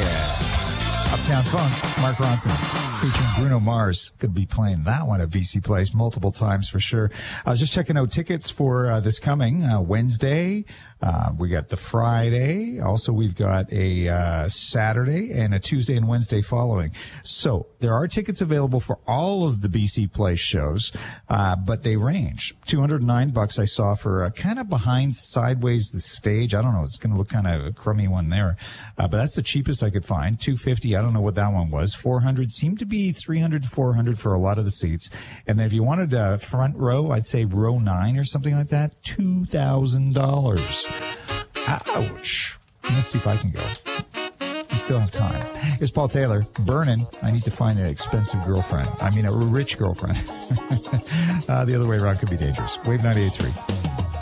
yeah. Uptown Funk, Mark Ronson, featuring Bruno Mars. Could be playing that one at BC Place multiple times for sure. I was just checking out tickets for this coming Wednesday. We got the Friday. Also, we've got a Saturday and a Tuesday and Wednesday following. So there are tickets available for all of the BC Place shows, but they range. $209 I saw for kind of behind sideways the stage. I don't know. It's going to look kind of a crummy one there. But that's the cheapest I could find. $250. I don't know what that one was. $400 seemed to be $300 to $400 for a lot of the seats. And then if you wanted a front row, I'd say row 9 or something like that, $2,000. Ouch. Let's see if I can go. We still have time. It's Paul Taylor. Burnin'. I need to find an expensive girlfriend. I mean, a rich girlfriend. The other way around could be dangerous. Wave 98.3.